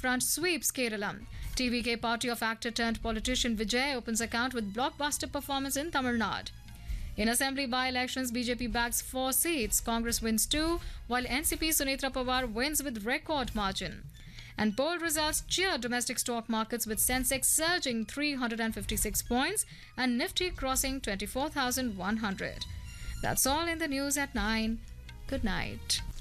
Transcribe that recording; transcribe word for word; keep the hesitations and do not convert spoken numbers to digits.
front sweeps Kerala. T V K party of actor turned politician Vijay opens account with blockbuster performance in Tamil Nadu. In assembly by-elections, B J P bags four seats, Congress wins two, while N C P Sunitra Pawar wins with record margin. And poll results cheer domestic stock markets with Sensex surging three hundred fifty-six points and Nifty crossing twenty-four thousand one hundred. That's all in the news at nine. Good night.